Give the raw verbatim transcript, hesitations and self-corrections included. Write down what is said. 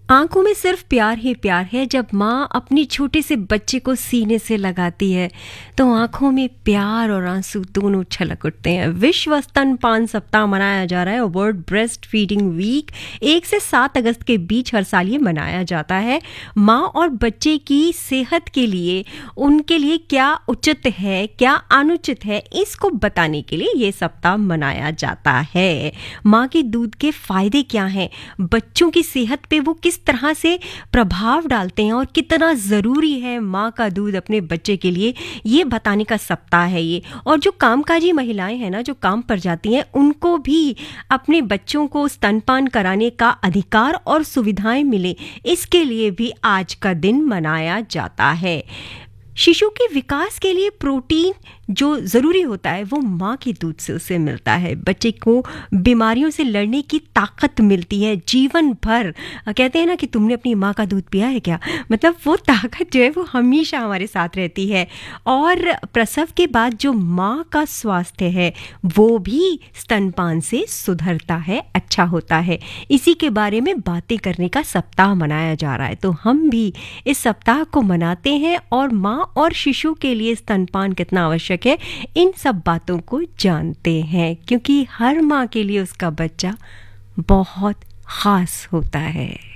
आंखों में सिर्फ प्यार ही प्यार है। जब माँ अपनी छोटे से बच्चे को सीने से लगाती है तो आंखों में प्यार और आंसू दोनों छलक उठते हैं। विश्व स्तनपान सप्ताह मनाया जा रहा है, वर्ल्ड ब्रेस्ट फीडिंग वीक एक से सात अगस्त के बीच हर साल ये मनाया जाता है। माँ और बच्चे की सेहत के लिए, उनके लिए क्या उचित है, क्या अनुचित है, इसको बताने के लिए ये सप्ताह मनाया जाता है। माँ के दूध के फायदे क्या हैं, बच्चों की सेहत पे वो किस तरह से प्रभाव डालते हैं और कितना ज़रूरी है माँ का दूध अपने बच्चे के लिए, ये बताने का सप्ताह है ये। और जो कामकाजी महिलाएं हैं ना, जो काम पर जाती हैं, उनको भी अपने बच्चों को स्तनपान कराने का अधिकार और सुविधाएं मिले, इसके लिए भी आज का दिन मनाया जाता है। शिशु के विकास के लिए प्रोटीन जो ज़रूरी होता है वो माँ के दूध से उसे मिलता है। बच्चे को बीमारियों से लड़ने की ताकत मिलती है जीवन भर। कहते हैं ना कि तुमने अपनी माँ का दूध पिया है क्या, मतलब वो ताकत जो है वो हमेशा हमारे साथ रहती है। और प्रसव के बाद जो माँ का स्वास्थ्य है वो भी स्तनपान से सुधरता है, अच्छा होता है। इसी के बारे में बातें करने का सप्ताह मनाया जा रहा है, तो हम भी इस सप्ताह को मनाते हैं और माँ और शिशु के लिए स्तनपान कितना आवश्यक है, इन सब बातों को जानते हैं, क्योंकि हर माँ के लिए उसका बच्चा बहुत खास होता है।